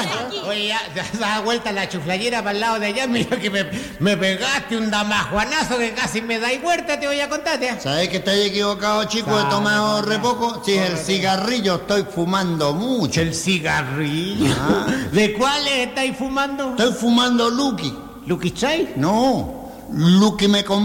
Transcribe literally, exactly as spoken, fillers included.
chuflán. Oye, ya, ya da vuelta la chuflayera para el lado de allá. Mira que me, me pegaste un damajuanazo que casi me da y vuelta, te voy a contarte. ¿eh? ¿Sabes que estáis equivocado, chico? He tomado re poco. Si es el cigarrillo, estoy fumando mucho. ¿El cigarrillo? Ah. ¿De cuáles estáis fumando? Estoy fumando Lucky. ¿Lucky Chai? No, Lucky me compré.